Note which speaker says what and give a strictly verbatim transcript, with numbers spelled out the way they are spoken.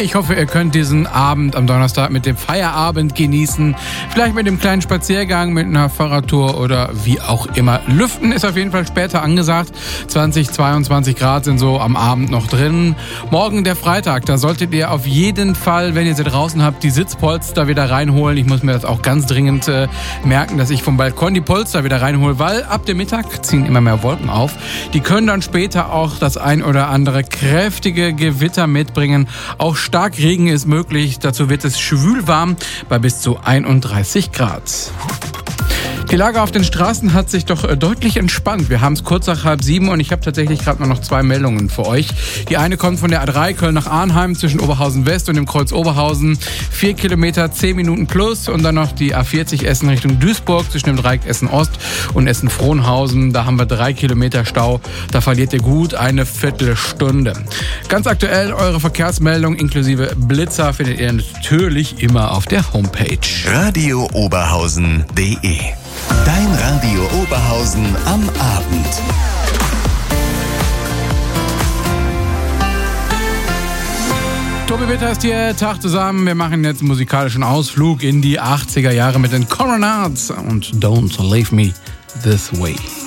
Speaker 1: Ich hoffe, ihr könnt diesen Abend am Donnerstag mit dem Feierabend genießen. Vielleicht mit dem kleinen Spaziergang, mit einer Fahrradtour oder wie auch immer. Lüften ist auf jeden Fall später angesagt. zwanzig, zweiundzwanzig Grad sind so am Abend noch drin. Morgen der Freitag, da solltet ihr auf jeden Fall, wenn ihr sie draußen habt, die Sitzpolster wieder reinholen. Ich muss mir das auch ganz dringend äh, merken, dass ich vom Balkon die Polster wieder reinhole, weil ab dem Mittag ziehen immer mehr Wolken auf. Die können dann später auch das ein oder andere kräftige Gewitter mitbringen. Auch Starkregen ist möglich. Dazu wird es schwül warm bei bis zu einunddreißig Grad. Die Lage auf den Straßen hat sich doch deutlich entspannt. Wir haben es kurz nach halb sieben und ich habe tatsächlich gerade nur noch zwei Meldungen für euch. Die eine kommt von der A drei Köln nach Arnheim zwischen Oberhausen West und dem Kreuz Oberhausen. Vier Kilometer, zehn Minuten plus. Und dann noch die A vierzig Essen Richtung Duisburg zwischen dem Dreieck Essen Ost und Essen Frohnhausen. Da haben wir drei Kilometer Stau. Da verliert ihr gut eine Viertelstunde. Ganz aktuell eure Verkehrsmeldung inklusive Blitzer findet ihr natürlich immer auf der Homepage.
Speaker 2: Radio Oberhausen punkt de. Dein Radio Oberhausen am Abend.
Speaker 1: Tobi Witter ist hier, Tag zusammen. Wir machen jetzt einen musikalischen Ausflug in die achtziger Jahre mit den Coronats und Don't Leave Me This Way.